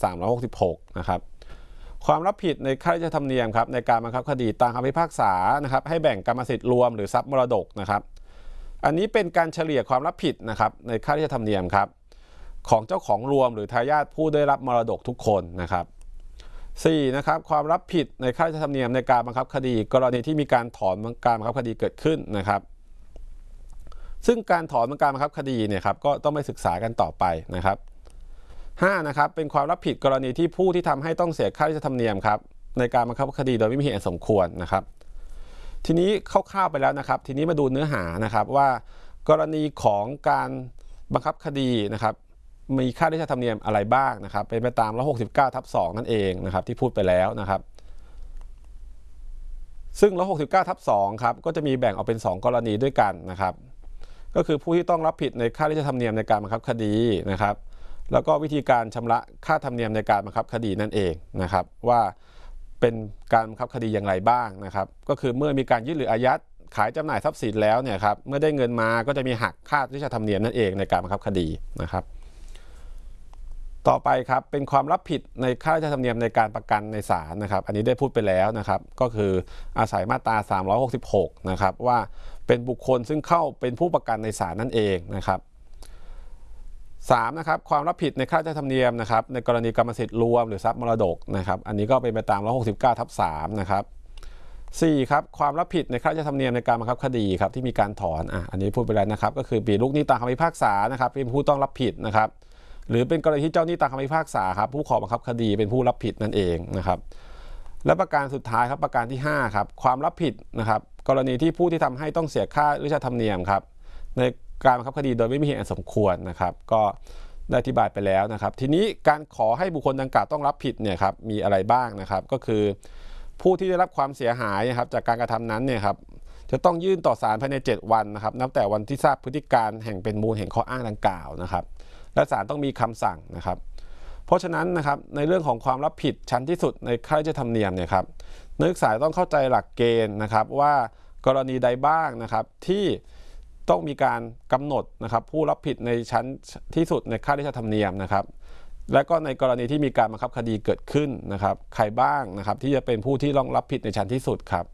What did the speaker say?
366นะครับความรับผิดในค่าราชธรรมเนียมครับในการบังคับคดีตามคำพิพากษานะครับให้แบ่งกรรมสิทธิ์รวมหรือทรัพย์มรดกนะครับอันนี้เป็นการเฉลี่ยความรับผิดนะครับในค่าราชธรรมเนียมครับของเจ้าของรวมหรือทายาทผู้ได้รับมรดกทุกคนนะครับ4นะครับความรับผิดในค่าราชธรรมเนียมในการบังคับคดีกรณีที่มีการถอนการบังคับคดีเกิดขึ้นนะครับซึ่งการถอนการบังคับคดีเนี่ยครับก็ต้องไปศึกษากันต่อไปนะครับ5นะครับเป็นความรับผิดกรณีที่ผู้ที่ทำให้ต้องเสียค่าราชธรรมเนียมครับในการบังคับคดีโดยไม่มีเหตุอันสมควรนะครับทีนี้คร่าวๆไปแล้วนะครับทีนี้มาดูเนื้อหานะครับว่ากรณีของการบังคับคดีนะครับมีค่าราชธรรมเนียมอะไรบ้างนะครับเป็นไปตาม169/2นั่นเองนะครับที่พูดไปแล้วนะครับซึ่ง169/2ครับก็จะมีแบ่งออกเป็น2กรณีด้วยกันนะครับก็คือผู้ที่ต้องรับผิดในค่าราชธรรมเนียมในการบังคับคดีนะครับแล้วก็วิธีการชำระค่าธรรมเนียมในการบังคับคดีนั่นเองนะครับว่าเป็นการบังคับคดีอย่างไรบ้างนะครับก็คือเมื่อมีการยึดหรืออายัดขายจำหน่ายทรัพย์สินแล้วเนี่ยครับเมื่อได้เงินมาก็จะมีหักค่าราชธรรมเนียมนั่นเองในการบังคับคดีนะครับต่อไปครับเป็นความรับผิดในค่าราชธรรมเนียมในการประกันในศาลนะครับอันนี้ได้พูดไปแล้วนะครับก็คืออาศัยมาตรา366นะครับว่าเป็นบุคคลซึ่งเข้าเป็นผู้ประกันในศาลนั่นเองนะครับ3นะครับความรับผิดในค่าราชธรรมเนียมนะครับในกรณีกรรมสิทธิ์รวมหรือทรัพย์มรดกนะครับอันนี้ก็เป็นไปตาม169/3นะครับ4ครับความรับผิดในค่าราชธรรมเนียมในการบังคับคดีครับที่มีการถอนอันนี้พูดไปแล้วนะครับก็คือปีลูกหนี้ตามคำพิพากษานะครับเป็นผู้ต้องรับผิดนะครับหรือเป็นกรณีที่เจ้าหนี้ตามคำพิพากษาครับผู้ขอบังคับคดีเป็นผู้รับผิดนั่นเองนะครับและประการสุดท้ายครับประการที่5ครับความรับผิดนะครับกรณีที่ผู้ที่ทำให้ต้องเสียค่าราชธรรมเนียมครับในการบังคับคดีโดยไม่มีเหตุอันสมควรนะครับก็ได้อธิบายไปแล้วนะครับทีนี้การขอให้บุคคลดังกล่าวต้องรับผิดเนี่ยครับมีอะไรบ้างนะครับก็คือผู้ที่ได้รับความเสียหายนะครับจากการกระทำนั้นเนี่ยครับจะต้องยื่นต่อศาลภายใน7วันนะครับนับแต่วันที่ทราบพฤติการแห่งเป็นมูลแห่งข้ออ้างดังกล่าวนะครับและศาลต้องมีคำสั่งนะครับเพราะฉะนั้นนะครับในเรื่องของความรับผิดชั้นที่สุดในค่าราชธรรมเนียมเนี่ยครับนักศึกษาต้องเข้าใจหลักเกณฑ์นะครับว่ากรณีใดบ้างนะครับที่ต้องมีการกำหนดนะครับผู้รับผิดในชั้นที่สุดในค่าราชธรรมเนียมนะครับและก็ในกรณีที่มีการบังคับคดีเกิดขึ้นนะครับใครบ้างนะครับที่จะเป็นผู้ที่ต้องรับผิดในชั้นที่สุดครับ